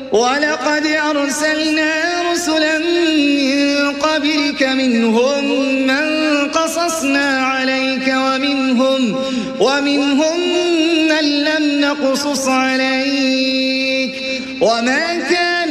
ولقد أرسلنا رسلا من قبلك منهم من قصصنا عليك ومنهم من لم نقصص عليك وما كان